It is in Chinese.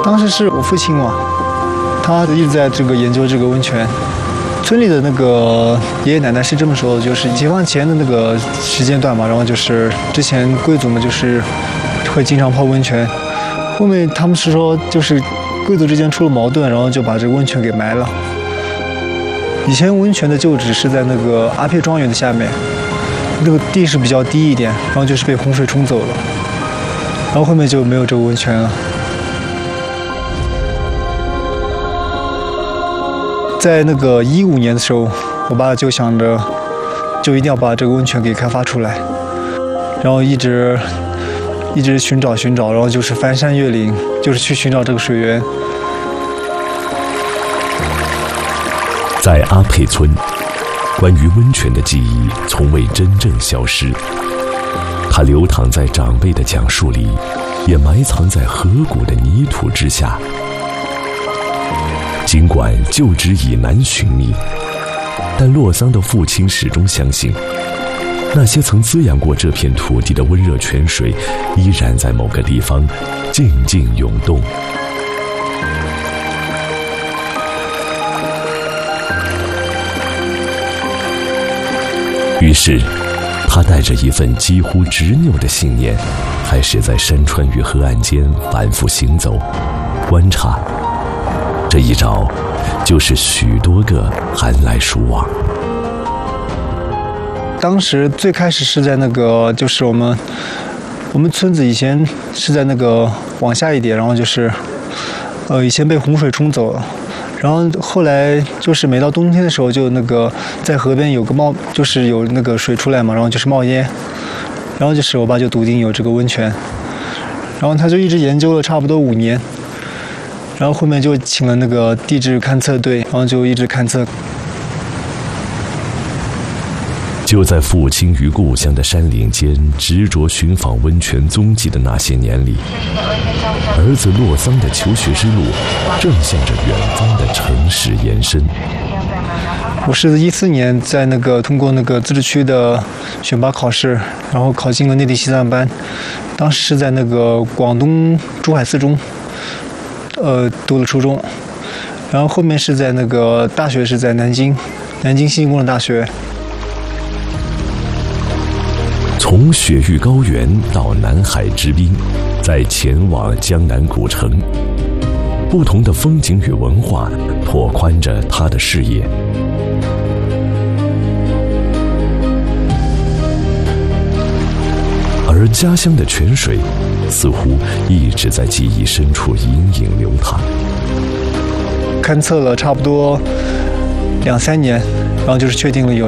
当时是我父亲嘛，他一直在这个研究这个温泉。村里的那个爷爷奶奶是这么说的，就是解放前的那个时间段嘛，然后就是之前贵族们就是会经常泡温泉，后面他们是说就是贵族之间出了矛盾，然后就把这个温泉给埋了。以前温泉的旧址是在那个阿撇庄园的下面，那个地势比较低一点，然后就是被洪水冲走了，然后后面就没有这个温泉了。在那个15年的时候，我爸就想着，就一定要把这个温泉给开发出来，然后一直寻找，然后就是翻山越岭，就是去寻找这个水源。 在阿沛村，关于温泉的记忆从未真正消失，它流淌在长辈的讲述里，也埋藏在河谷的泥土之下。尽管旧址已难寻觅，但洛桑的父亲始终相信，那些曾滋养过这片土地的温热泉水，依然在某个地方静静涌动。于是，他带着一份几乎执拗的信念，开始在山川与河岸间反复行走，观察。这一找，就是许多个寒来暑往。 当时最开始是在那个，就是我们村子以前是在那个往下一点，然后就是以前被洪水冲走了。然后后来就是每到冬天的时候，就那个在河边有个就是有那个水出来嘛，然后就是冒烟，然后就是我爸就笃定有这个温泉，然后他就一直研究了差不多5年，然后后面就请了那个地质勘测队，然后就一直勘测。 就在父亲于故乡的山岭间执着寻访温泉踪迹的那些年里，儿子洛桑的求学之路正向着远方的城市延伸。 我是14年在那个通过那个自治区的选拔考试，然后考进了内地西藏班，当时是在那个广东珠海四中，读了初中，然后后面是在那个大学是在南京信息工程大学。 从雪域高原到南海之滨，再前往江南古城，不同的风景与文化拓宽着他的视野。而家乡的泉水似乎一直在记忆深处隐隐流淌。 勘测了差不多2-3年，然后就是确定了有